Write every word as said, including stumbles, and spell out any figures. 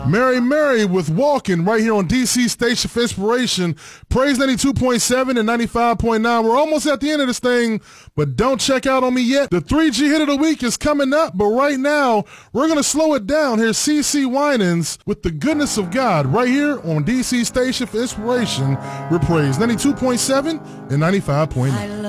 Mary Mary with Walking right here on D C Station for Inspiration. Praise ninety-two point seven and ninety-five point nine. We're almost at the end of this thing, but don't check out on me yet. The three G hit of the week is coming up, but right now we're going to slow it down. Here's C C Winans with The Goodness of God right here on D C Station for Inspiration. We're Praise ninety-two point seven and ninety-five point nine.